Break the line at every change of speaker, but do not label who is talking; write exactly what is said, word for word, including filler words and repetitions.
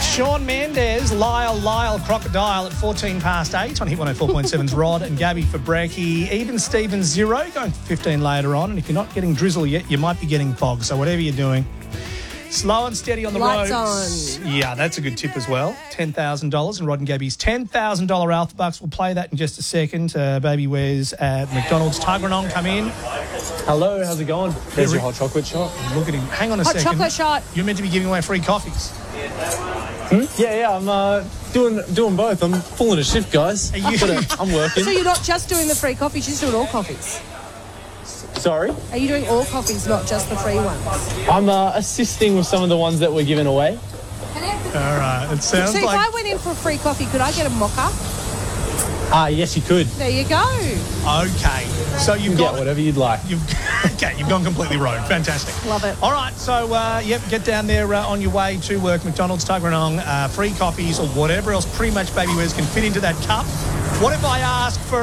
Shawn Mendes, Lyle, Lyle, Crocodile at fourteen past eight on Hit one oh four point seven's Rod and Gabby for Brekkie. Even Steven zero, going for fifteen later on. And if you're not getting drizzle yet, you might be getting fog. So whatever you're doing, slow and steady on the
Lights
roads.
on.
Yeah, that's a good tip as well. ten thousand dollars and Rod and Gabby's ten thousand dollars Alpha Bucks. We'll play that in just a second. Uh, Baby Wes at McDonald's. Tuggeranong come in.
Hello, how's it going? There's your hot chocolate shot.
Look at him. Hang on a
Hot
second.
chocolate shot.
You're meant to be giving away free coffees.
Hmm? Yeah, yeah, I'm uh, doing doing both. I'm pulling a shift, guys.
Are you-
But, uh, I'm working.
So you're not just doing the free coffees, you're doing all coffees.
Sorry?
Are you doing all coffees, not just the free ones?
I'm uh, assisting with some of the ones that we're giving away.
All right. It sounds
So if
like...
I went in for a free coffee, could I get a mocha?
Ah, yes, you could.
There you go.
Okay. So you've
You can
got...
get whatever you'd like.
You've, okay, you've gone completely rogue. Fantastic.
Love it.
All right, so, uh, yep, get down there uh, on your way to work. McDonald's, Tuggeranong, uh, free coffees or whatever else pretty much Baby Wes can fit into that cup. What if I ask for